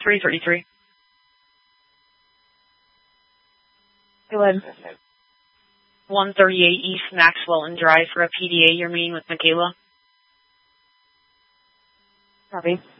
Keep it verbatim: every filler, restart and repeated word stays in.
three thirty-three. Go ahead. one thirty-eight East Maxwell and Drive for a P D A. You're meeting with Michaela. Copy.